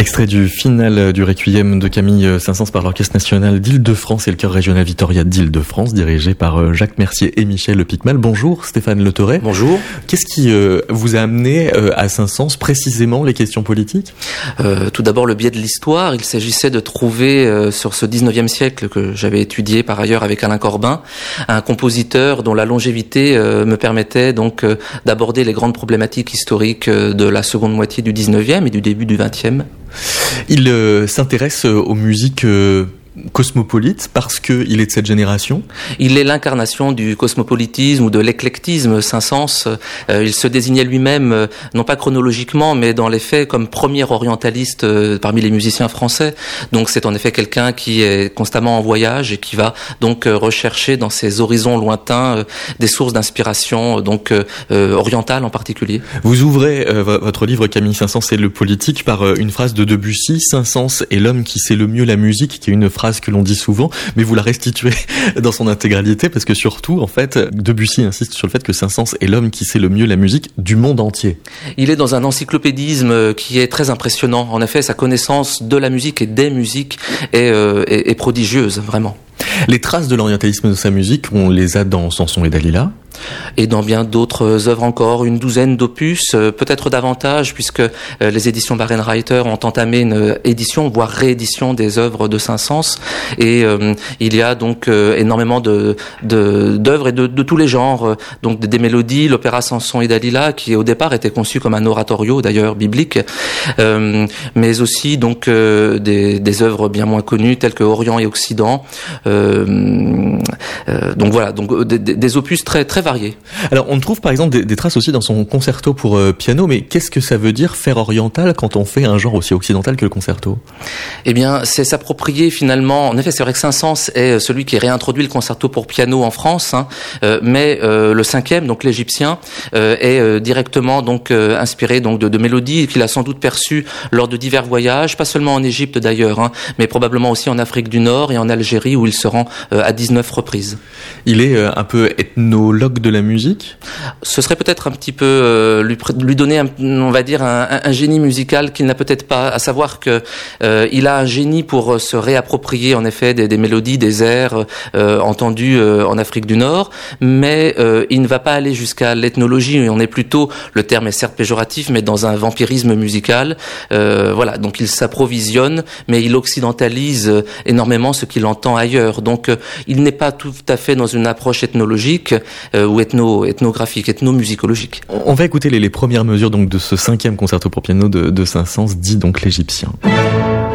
Extrait du final du Requiem de Camille Saint-Saëns par l'Orchestre National d'Île-de-France et le Chœur Régional Vitoria d'Île-de-France, dirigé par Jacques Mercier et Michel Picmal. Bonjour Stéphane Le Thorey. Bonjour. Qu'est-ce qui vous a amené à Saint-Saëns, précisément les questions politiques ? Tout d'abord le biais de l'histoire. Il s'agissait de trouver sur ce 19e siècle que j'avais étudié par ailleurs avec Alain Corbin, un compositeur dont la longévité me permettait donc d'aborder les grandes problématiques historiques de la seconde moitié du 19e et du début du 20e. Il s'intéresse aux musiques cosmopolite parce qu'il est de cette génération. Il est l'incarnation du cosmopolitisme ou de l'éclectisme. Saint-Saëns, il se désignait lui-même, non pas chronologiquement, mais dans les faits comme premier orientaliste parmi les musiciens français. Donc c'est en effet quelqu'un qui est constamment en voyage et qui va donc rechercher dans ses horizons lointains des sources d'inspiration, donc orientales en particulier. Vous ouvrez votre livre Camille Saint-Saëns et le politique par une phrase de Debussy: Saint-Saëns est l'homme qui sait le mieux la musique, qui est une phrase que l'on dit souvent, mais vous la restituez dans son intégralité parce que surtout, en fait, Debussy insiste sur le fait que Saint-Saëns est l'homme qui sait le mieux la musique du monde entier. Il est dans un encyclopédisme qui est très impressionnant. En effet, sa connaissance de la musique et des musiques est prodigieuse, vraiment. Les traces de l'orientalisme de sa musique, on les a dans Samson et Dalila. Et dans bien d'autres œuvres encore, une douzaine d'opus, peut-être davantage, puisque les éditions Bärenreiter ont entamé une édition, voire réédition des œuvres de Saint-Saëns. Et il y a donc énormément d'œuvres et de tous les genres, donc des mélodies, l'opéra Samson et Dalila, qui au départ était conçu comme un oratorio, d'ailleurs biblique, mais aussi donc des œuvres bien moins connues, telles que Orient et Occident. Donc voilà, donc des opus très très variés. Alors on trouve par exemple des traces aussi dans son concerto pour piano, mais qu'est-ce que ça veut dire faire oriental quand on fait un genre aussi occidental que le concerto ? Eh bien, c'est s'approprier finalement. En effet, c'est vrai que Saint-Saëns est celui qui réintroduit le concerto pour piano en France, mais le cinquième, donc l'égyptien, est directement donc inspiré donc de mélodies qu'il a sans doute perçues lors de divers voyages, pas seulement en Égypte d'ailleurs, mais probablement aussi en Afrique du Nord et en Algérie où il se rend à 19 reprises. Il est un peu ethnologue de la musique ? Ce serait peut-être un petit peu lui donner, on va dire, un génie musical qu'il n'a peut-être pas, à savoir que il a un génie pour se réapproprier en effet des mélodies, des airs entendus en Afrique du Nord, mais il ne va pas aller jusqu'à l'ethnologie. On est plutôt, le terme est certes péjoratif, mais dans un vampirisme musical. Voilà, donc il s'approvisionne, mais il occidentalise énormément ce qu'il entend ailleurs. Donc il n'est pas tout à fait dans une approche ethnologique ou ethnographique, ethnomusicologique. On va écouter les premières mesures donc de ce cinquième concerto pour piano de Saint-Saëns, dit donc l'égyptien.